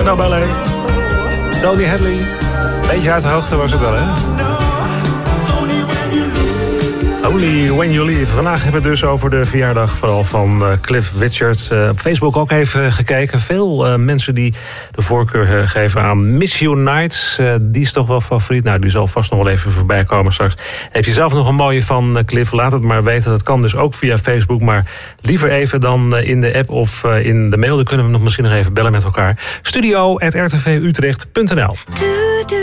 Fernando Ballet. Tony Hadley. Beetje uit de hoogte was het wel, hè? Only When You Leave. Vandaag hebben we het dus over de verjaardag vooral van Cliff Richard. Op Facebook ook even gekeken. Veel mensen die de voorkeur geven aan Miss You Nights. Die is toch wel favoriet. Nou, die zal vast nog wel even voorbij komen straks. Heb je zelf nog een mooie van Cliff? Laat het maar weten. Dat kan dus ook via Facebook. Maar liever even dan in de app of in de mail. Dan kunnen we nog misschien nog even bellen met elkaar. studio@rtvutrecht.nl